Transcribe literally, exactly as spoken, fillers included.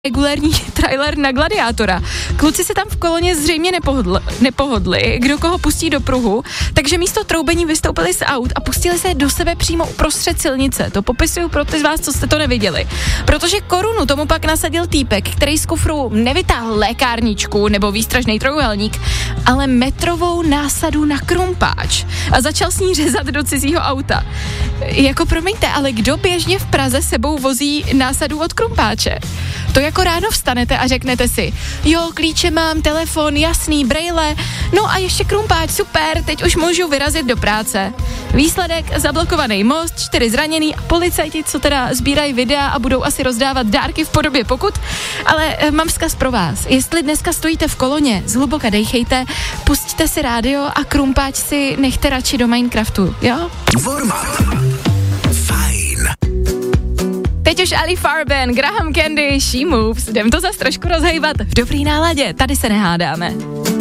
regulární trailer na Gladiátora. Kluci se tam v koloně zřejmě nepohodli, nepohodli, kdo koho pustí do pruhu, takže místo troubení vystoupili z aut a pustili se do sebe přímo uprostřed silnice. To popisuju pro ty z vás, co jste to neviděli. Protože korunu tomu pak nasadil týpek, který z kufru nevytáhl lékárničku nebo výstražný trojúhelník, ale metrovou násadu na krumpáč a začal s ní řezat do cizího auta. Jako promiňte, ale kdo běžně v Praze sebou vozí násadu od krumpáče? To jako ráno vstanete a řeknete si, jo, klíče mám, telefon, jasný, brejle, no a ještě krumpáč, super, teď už můžu vyrazit do práce. Výsledek, zablokovaný most, čtyři zraněný a policajti, co teda sbírají videa a budou asi rozdávat dárky v podobě pokut, ale e, mám vzkaz pro vás. Jestli dneska stojíte v koloně, zhluboka dejchejte, pustíte si rádio a krumpáč si nechte radši do Minecraftu, jo? Warm-up. Fajn. Teď už Ali Farben, Graham Candy, She Moves. Jdem to zas trošku rozhejbat v dobrý náladě, tady se nehádáme.